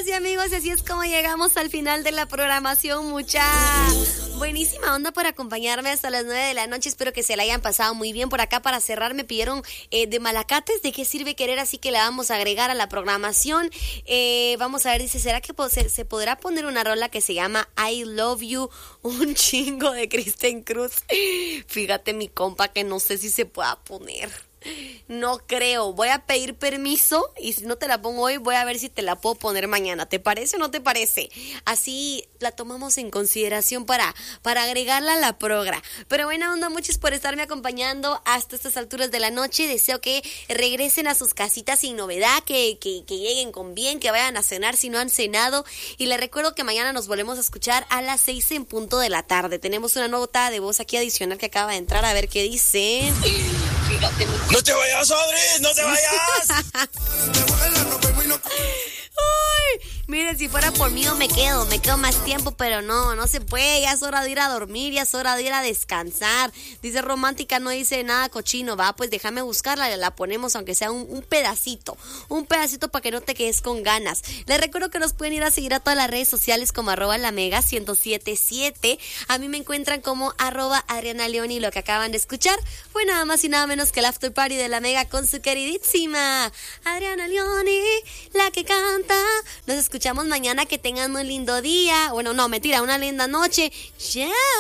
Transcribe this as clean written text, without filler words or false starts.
y amigos, así es como llegamos al final de la programación. Mucha buenísima onda por acompañarme hasta las 9 de la noche. Espero que se la hayan pasado muy bien. Por acá para cerrar me pidieron de Malacates, ¿de qué sirve querer? Así que la vamos a agregar a la programación. Vamos a ver, dice, ¿será que se podrá poner una rola que se llama I Love You un chingo de Kristen Cruz? Fíjate mi compa que no sé si se pueda poner. No creo, voy a pedir permiso y si no te la pongo hoy voy a ver si te la puedo poner mañana. ¿Te parece o no te parece? Así la tomamos en consideración para agregarla a la progra. Pero buena onda, muchos por estarme acompañando hasta estas alturas de la noche. Deseo que regresen a sus casitas sin novedad, que lleguen con bien, que vayan a cenar si no han cenado. Y les recuerdo que mañana nos volvemos a escuchar a las 6 en punto de la tarde. Tenemos una nota de voz aquí adicional que acaba de entrar, a ver qué dice. Fíjate, ¡no te vayas, Adri! ¡No te vayas! Uy, mire, si fuera por mí yo me quedo más tiempo, pero no se puede, ya es hora de ir a dormir, ya es hora de ir a descansar. Dice romántica, no dice nada cochino, va, pues déjame buscarla, la ponemos aunque sea un pedacito para que no te quedes con ganas. Les recuerdo que nos pueden ir a seguir a todas las redes sociales como @lamega1077. A mí me encuentran como @AdrianaLeón y lo que acaban de escuchar fue nada más y nada menos que el after party de La Mega con su queridísima Adriana Leoni, la que canta. Nos escuchamos mañana, que tengan un lindo día. Bueno, no, mentira, una linda noche. ¡Chao!